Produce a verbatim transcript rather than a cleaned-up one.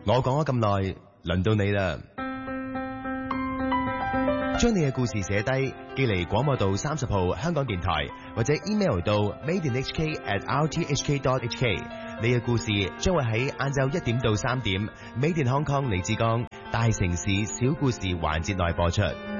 我講咗咁耐，輪到你啦。將你嘅故事寫低，寄嚟廣播道三十號香港電台，或者 email 到 made in h k at r t h k dot h k。你嘅故事將會喺晏晝一點到三點，Made in Hong Kong 李志剛大城市小故事環節內播出。